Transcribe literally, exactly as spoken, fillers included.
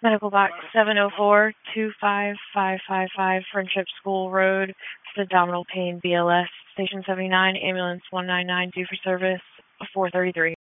Medical box seven oh four, two five five five five, Friendship School Road, abdominal pain, B L S, station seventy-nine, ambulance one nine nine, due for service, four thirty-three.